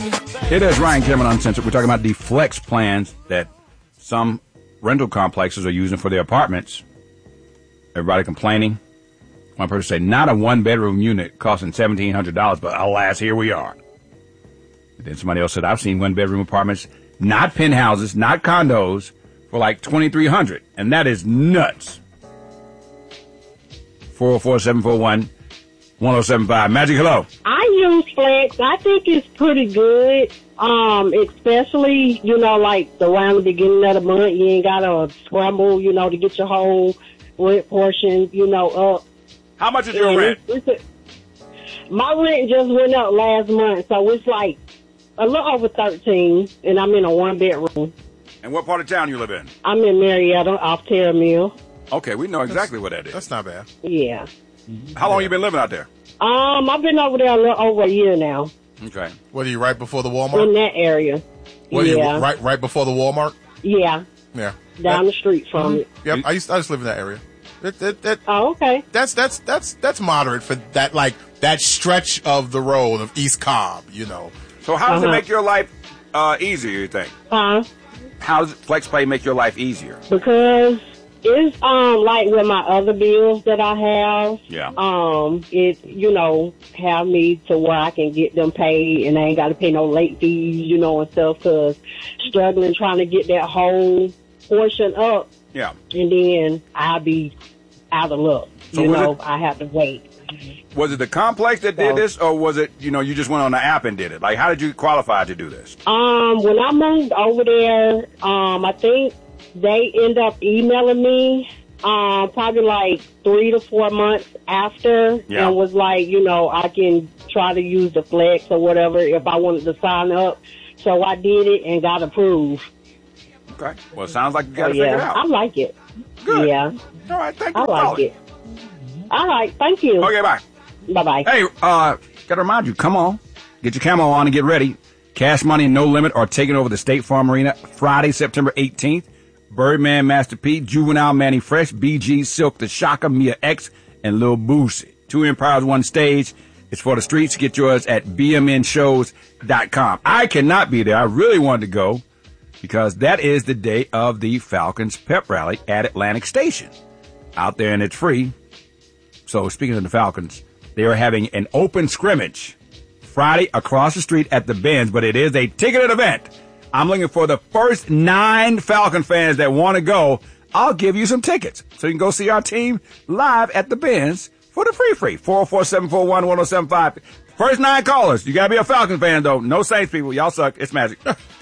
It is Ryan Cameron Uncensored. We're talking about the flex plans that some rental complexes are using for their apartments. Everybody complaining. One person said, not a one-bedroom unit costing $1,700, but alas, here we are. And then somebody else said, I've seen one-bedroom apartments, not penthouses, not condos, for like $2,300, and that is nuts. 404-741-1075. Magic, hello. I use Flex. I think it's pretty good. Especially, like around the beginning of the month, you ain't got to scramble, to get your whole rent portion, up. How much is your rent? My rent just went up last month, so it's like a little over 13, and I'm in a one-bedroom. And what part of town you live in? I'm in Marietta, off Terra Mill. Okay, we know exactly where that is. That's not bad. Yeah. How long you been living out there? I've been over there a little over a year now. Okay. What are you, right before the Walmart? In that area. What are you, right before the Walmart? Yeah. Yeah. Down the street from it. Yep, I just live in that area. Oh, okay. That's moderate for that, like that stretch of the road of East Cobb, So how does it make your life easier, you think? Huh? How does FlexPay make your life easier? Because it's like with my other bills that I have. Yeah. It have me to where I can get them paid, and I ain't got to pay no late fees, and stuff. Cause struggling trying to get that whole portion up. Yeah. And then I'll be out of luck. So I have to wait. Was it the complex that did this, or was it, you just went on the app and did it? Like, how did you qualify to do this? When I moved over there, I think they end up emailing me, probably like 3 to 4 months after, and was like, I can try to use the Flex or whatever if I wanted to sign up. So I did it and got approved. Okay. Well, it sounds like you got to figure it out. I like it. Good. Yeah. All right. Thank you. I like it. All right. Thank you. Okay. Bye. Bye-bye. Hey, got to remind you, come on. Get your camo on and get ready. Cash Money and No Limit are taking over the State Farm Arena Friday, September 18th. Birdman, Master P, Juvenile, Manny Fresh, BG, Silk, The Shaka, Mia X, and Lil Boosie. 2 Empires, 1 stage. It's for the streets. Get yours at bmnshows.com. I cannot be there. I really wanted to go because that is the day of the Falcons pep rally at Atlantic Station. Out there, and it's free. So speaking of the Falcons, they are having an open scrimmage Friday across the street at the Benz, but it is a ticketed event. I'm looking for the first 9 Falcon fans that want to go. I'll give you some tickets so you can go see our team live at the Benz for the free. 404-741-1075. First 9 callers. You got to be a Falcon fan, though. No Saints people. Y'all suck. It's Magic.